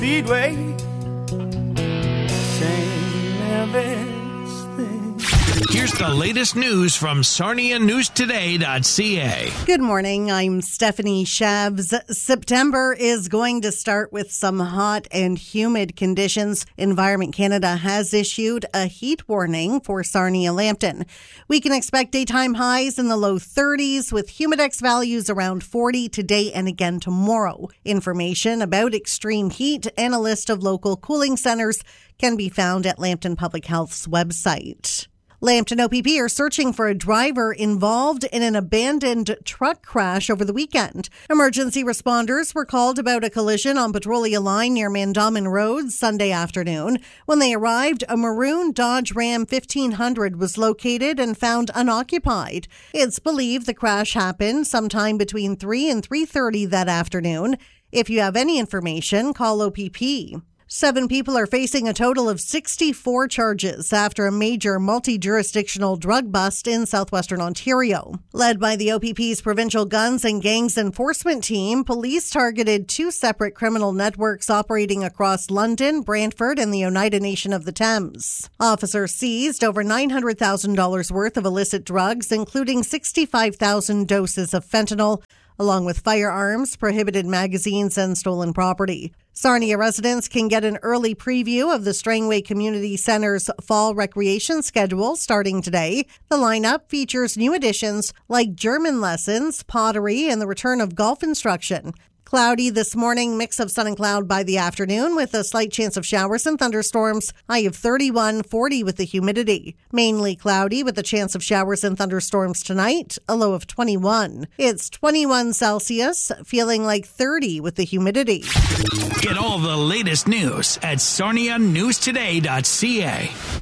Speedway, same everything. Here's the latest news from SarniaNewsToday.ca. Good morning. I'm Stephanie Shabs. September is going to start with some hot and humid conditions. Environment Canada has issued a heat warning for Sarnia-Lambton. We can expect daytime highs in the low 30s with humidex values around 40 today and again tomorrow. Information about extreme heat and a list of local cooling centers can be found at Lambton Public Health's website. Lambton OPP are searching for a driver involved in an abandoned truck crash over the weekend. Emergency responders were called about a collision on Petrolia Line near Mandamin Road Sunday afternoon. When they arrived, a maroon Dodge Ram 1500 was located and found unoccupied. It's believed the crash happened sometime between 3 and 3:30 that afternoon. If you have any information, call OPP. 7 people are facing a total of 64 charges after a major multi-jurisdictional drug bust in southwestern Ontario. Led by the OPP's Provincial Guns and Gangs Enforcement Team, police targeted 2 separate criminal networks operating across London, Brantford, and the Oneida Nation of the Thames. Officers seized over $900,000 worth of illicit drugs, including 65,000 doses of fentanyl, along with firearms, prohibited magazines, and stolen property. Sarnia residents can get an early preview of the Strangway Community Center's fall recreation schedule starting today. The lineup features new additions like German lessons, pottery, and the return of golf instruction. Cloudy this morning, mix of sun and cloud by the afternoon with a slight chance of showers and thunderstorms. High of 31, 40 with the humidity. Mainly cloudy with a chance of showers and thunderstorms tonight. A low of 21. It's 21 Celsius, feeling like 30 with the humidity. Get all the latest news at SarniaNewsToday.ca.